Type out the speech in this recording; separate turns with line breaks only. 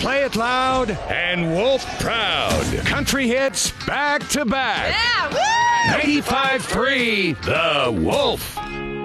Play It Loud, and Wolf Proud. Country hits back to back.
Yeah, woo!
95.3 The Wolf.